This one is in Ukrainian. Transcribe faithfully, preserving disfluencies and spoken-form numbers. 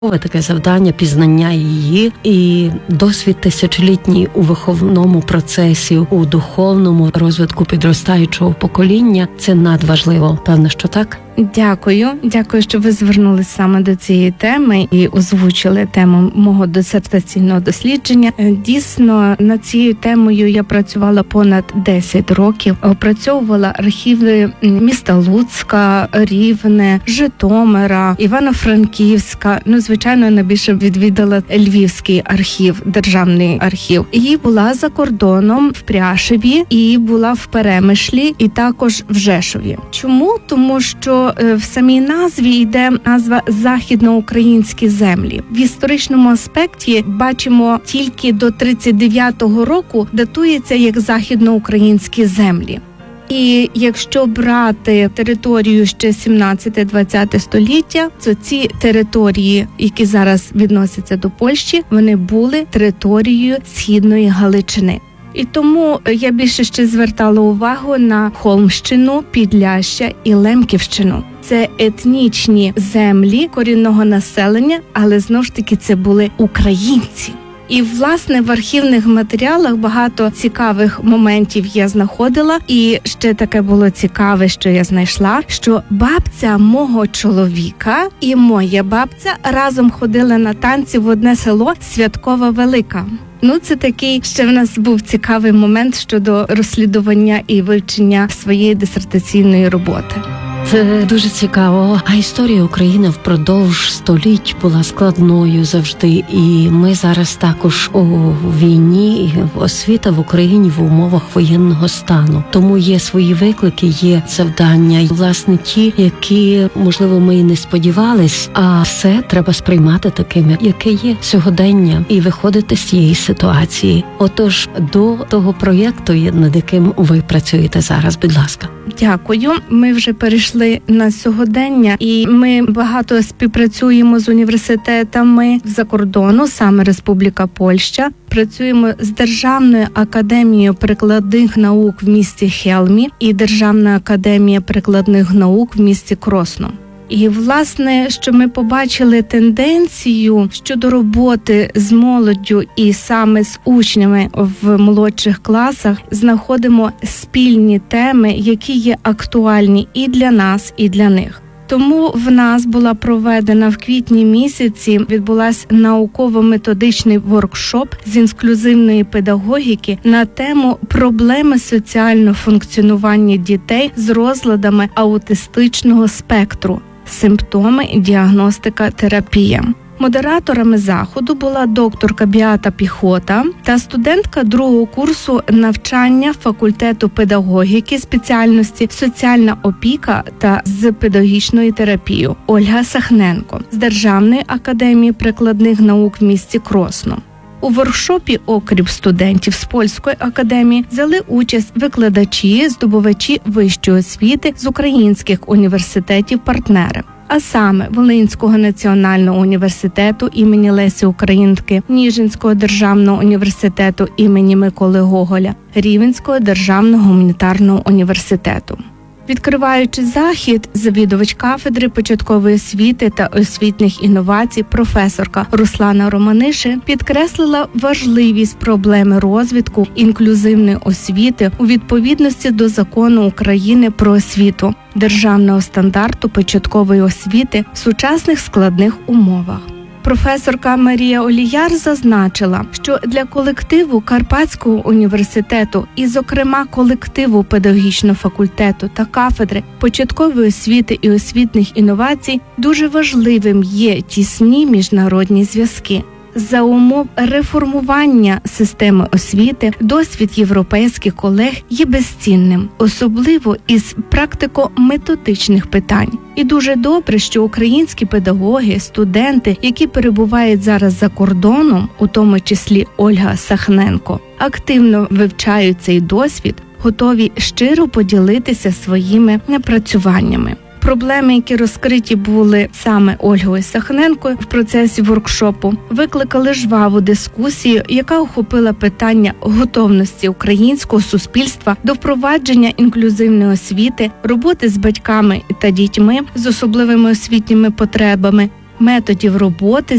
таке завдання пізнання її і досвід тисячолітній у виховному процесі, у духовному розвитку підростаючого покоління – це надважливо. Певно, що так? Дякую. Дякую, що ви звернулись саме до цієї теми і озвучили тему мого дисертаційного дослідження. Дійсно, над цією темою я працювала понад десять років. Опрацьовувала архіви міста Луцька, Рівне, Житомира, Івано-Франківська. Ну, звичайно, найбільше відвідала Львівський архів, державний архів. І була за кордоном в Пряшеві, і була в Перемишлі, і також в Жешові. Чому? Тому що в самій назві йде назва «Західноукраїнські землі». В історичному аспекті бачимо тільки до тридцять дев'ятого року датується як «Західноукраїнські землі». І якщо брати територію ще сімнадцяте-двадцяте століття, то ці території, які зараз відносяться до Польщі, вони були територією Східної Галичини. І тому я більше ще звертала увагу на Холмщину, Підляшшя і Лемківщину. Це етнічні землі корінного населення, але знову ж таки це були українці. І, власне, в архівних матеріалах багато цікавих моментів я знаходила. І ще таке було цікаве, що я знайшла, що бабця мого чоловіка і моя бабця разом ходили на танці в одне село Святкова Велика. Ну, це такий ще в нас був цікавий момент щодо розслідування і вивчення своєї дисертаційної роботи. Це дуже цікаво. А історія України впродовж століть була складною завжди. І ми зараз також у війні, освіта в Україні в умовах воєнного стану. Тому є свої виклики, є завдання. І, власне, ті, які, можливо, ми і не сподівались, а все треба сприймати такими, яке є сьогодення, і виходити з цієї ситуації. Отож, до того проєкту, над яким ви працюєте зараз, будь ласка. Дякую. Ми вже перейшли на сьогодення, і ми багато співпрацюємо з університетами за кордону, саме Республіка Польща. Працюємо з Державною академією прикладних наук в місті Хелмі і Державна академія прикладних наук в місті Кросно. І, власне, що ми побачили тенденцію щодо роботи з молоддю і саме з учнями в молодших класах, знаходимо спільні теми, які є актуальні і для нас, і для них. Тому в нас була проведена в квітні місяці, відбулась науково-методичний воркшоп з інклюзивної педагогіки на тему «Проблеми соціального функціонування дітей з розладами аутистичного спектру. Симптоми, діагностика, терапія». Модераторами заходу була докторка Біата Піхота та студентка другого курсу навчання факультету педагогіки спеціальності «Соціальна опіка» та з педагогічною терапією Ольга Сахненко з Державної академії прикладних наук в місті Кросно. У воркшопі, окрім студентів з Польської академії, взяли участь викладачі, здобувачі вищої освіти з українських університетів-партнерів, а саме Волинського національного університету імені Лесі Українки, Ніжинського державного університету імені Миколи Гоголя, Рівненського державного гуманітарного університету. Відкриваючи захід, завідувач кафедри початкової освіти та освітніх інновацій професорка Руслана Романиши підкреслила важливість проблеми розвитку інклюзивної освіти у відповідності до Закону України про освіту, державного стандарту початкової освіти в сучасних складних умовах. Професорка Марія Оліяр зазначила, що для колективу Карпатського університету і, зокрема, колективу педагогічного факультету та кафедри початкової освіти і освітніх інновацій дуже важливим є тісні міжнародні зв'язки. За умов реформування системи освіти досвід європейських колег є безцінним, особливо із практико-методичних питань. І дуже добре, що українські педагоги, студенти, які перебувають зараз за кордоном, у тому числі Ольга Сахненко, активно вивчають цей досвід, готові щиро поділитися своїми напрацюваннями. Проблеми, які розкриті були саме Ольгою Сахненко в процесі воркшопу, викликали жваву дискусію, яка охопила питання готовності українського суспільства до впровадження інклюзивної освіти, роботи з батьками та дітьми з особливими освітніми потребами, методів роботи